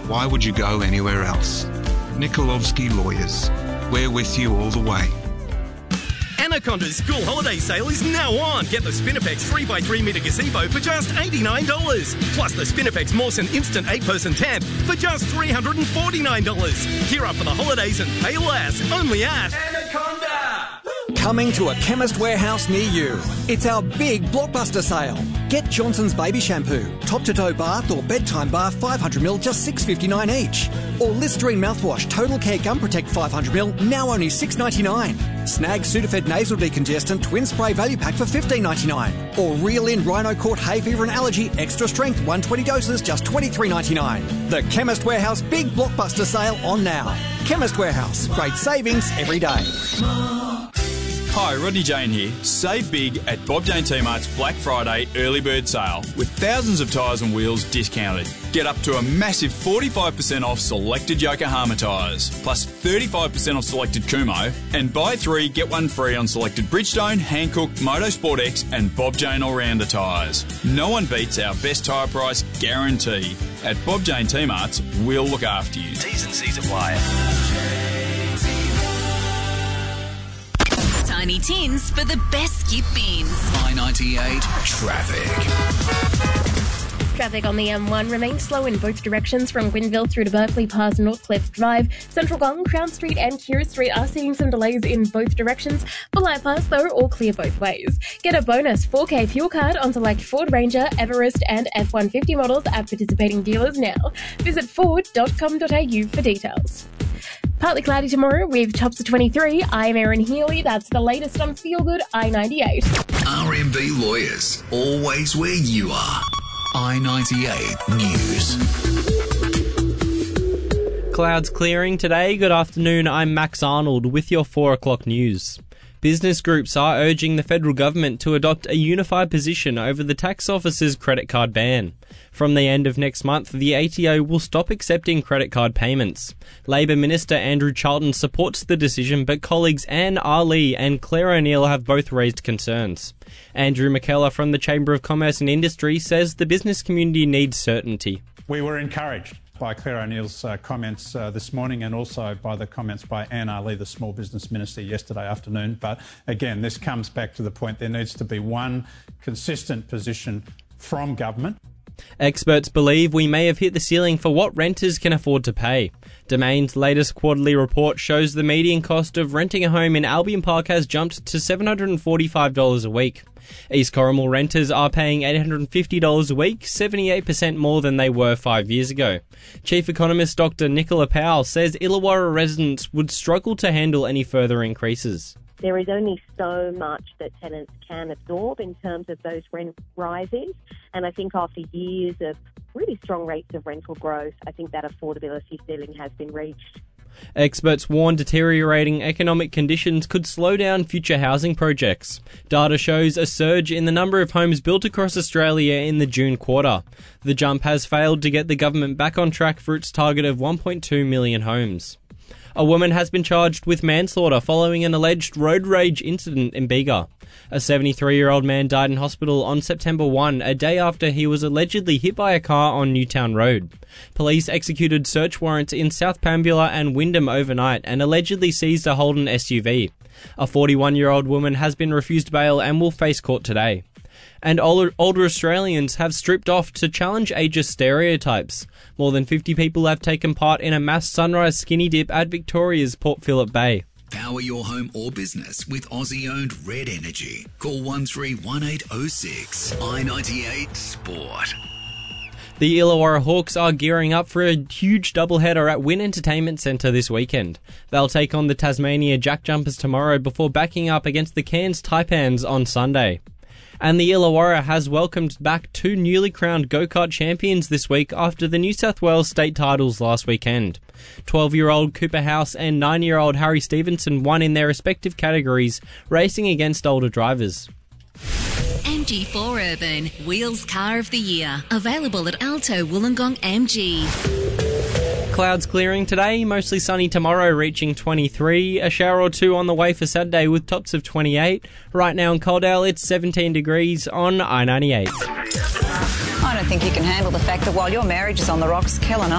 Why would you go anywhere else? Nikolovsky Lawyers. We're with you all the way. Anaconda's school holiday sale is now on. Get the Spinifex 3x3 metre gazebo for just $89. Plus the Spinifex Mawson Instant 8-person tent for just $349. Gear up for the holidays and pay less. Only at Anaconda. Coming to a Chemist Warehouse near you. It's our big blockbuster sale. Get Johnson's Baby Shampoo, top-to-toe bath or bedtime bar 500ml, just $6.59 each. Or Listerine mouthwash, Total Care Gum Protect 500ml, now only $6.99. Snag Sudafed Nasal Decongestant Twin Spray Value Pack for $15.99. Or Reel In Rhino Court Hay Fever and Allergy Extra Strength 120 doses, just $23.99. The Chemist Warehouse Big Blockbuster Sale on now. Chemist Warehouse, great savings every day. Hi, Rodney Jane here. Save big at Bob Jane T-Mart's Black Friday early bird sale with thousands of tyres and wheels discounted. Get up to a massive 45% off selected Yokohama tyres, plus 35% off selected Kumho, and buy 3 get 1 free on selected Bridgestone, Hankook, Motorsport X and Bob Jane All-Rounder tyres. No one beats our best tyre price guarantee. At Bob Jane T-Mart's, we'll look after you. T's and C's apply. Tiny Tins for the best skip bins. I-98 traffic. Traffic on the M1 remains slow in both directions from Gwynville through to Berkeley past Northcliffe Drive. Central Gong, Crown Street and Keira Street are seeing some delays in both directions. For Lightpass, though, all clear both ways. Get a bonus 4K fuel card on select Ford Ranger, Everest and F-150 models at participating dealers now. Visit ford.com.au for details. Partly cloudy tomorrow with tops of 23. I'm Erin Healy. That's the latest on Feel Good I-98. RMB Lawyers, always where you are. I-98 News. Clouds clearing today. Good afternoon. I'm Max Arnold with your 4 o'clock news. Business groups are urging the federal government to adopt a unified position over the tax office's credit card ban. From the end of next month, the ATO will stop accepting credit card payments. Labor Minister Andrew Charlton supports the decision, but colleagues Anne Ali and Claire O'Neill have both raised concerns. Andrew McKellar from the Chamber of Commerce and Industry says the business community needs certainty. We were encouraged by Claire O'Neill's comments this morning and also by the comments by Anne Ali, the Small Business Minister, yesterday afternoon. But again, this comes back to the point there needs to be one consistent position from government. Experts believe we may have hit the ceiling for what renters can afford to pay. Domain's latest quarterly report shows the median cost of renting a home in Albion Park has jumped to $745 a week. East Corrimal renters are paying $850 a week, 78% more than they were 5 years ago. Chief Economist Dr. Nicola Powell says Illawarra residents would struggle to handle any further increases. There is only so much that tenants can absorb in terms of those rent rises. And I think after years of really strong rates of rental growth, I think that affordability ceiling has been reached. Experts warn deteriorating economic conditions could slow down future housing projects. Data shows a surge in the number of homes built across Australia in the June quarter. The jump has failed to get the government back on track for its target of 1.2 million homes. A woman has been charged with manslaughter following an alleged road rage incident in Bega. A 73-year-old man died in hospital on September 1, a day after he was allegedly hit by a car on Newtown Road. Police executed search warrants in South Pambula and Wyndham overnight and allegedly seized a Holden SUV. A 41-year-old woman has been refused bail and will face court today. And older Australians have stripped off to challenge ageist stereotypes. More than 50 people have taken part in a mass sunrise skinny dip at Victoria's Port Phillip Bay. Power your home or business with Aussie-owned Red Energy. Call 131806. I-98 Sport. The Illawarra Hawks are gearing up for a huge doubleheader at Wynn Entertainment Centre this weekend. They'll take on the Tasmania Jack Jumpers tomorrow before backing up against the Cairns Taipans on Sunday. And the Illawarra has welcomed back 2 newly crowned go-kart champions this week after the New South Wales state titles last weekend. 12-year-old Cooper House and 9-year-old Harry Stevenson won in their respective categories, racing against older drivers. MG4 Urban, Wheels Car of the Year. Available at Alto Wollongong MG. Clouds clearing today, mostly sunny tomorrow, reaching 23. A shower or two on the way for Saturday with tops of 28. Right now in Coaldale, it's 17 degrees on I-98. I don't think you can handle the fact that while your marriage is on the rocks, Kel and